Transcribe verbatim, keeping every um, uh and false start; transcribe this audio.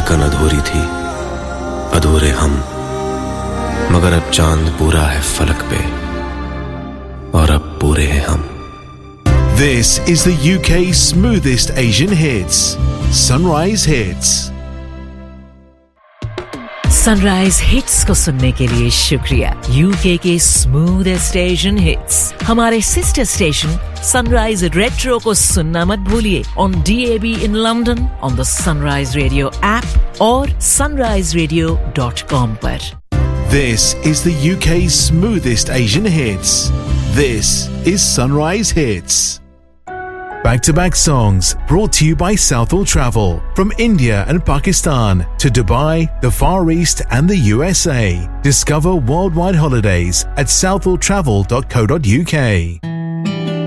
धड़कन अधूरी थी, अधूरे हम, मगर अब चांद पूरा है फलक पे और अब पूरे हैं हम. This is the U K's smoothest Asian hits, Sunrise Hits. Sunrise hits को सुनने के लिए शुक्रिया. यूके के स्मूथेस्ट एशियन हिट्स हमारे सिस्टर स्टेशन सनराइज रेट्रो को सुनना मत भूलिए on D A B in London, on the Sunrise Radio app और sunrise radio dot com पर. This is the U K's smoothest Asian hits. This is Sunrise Hits. Back-to-back songs brought to you by Southall Travel. From India and Pakistan to Dubai, the Far East and the U S A. Discover worldwide holidays at southall travel dot co dot U K.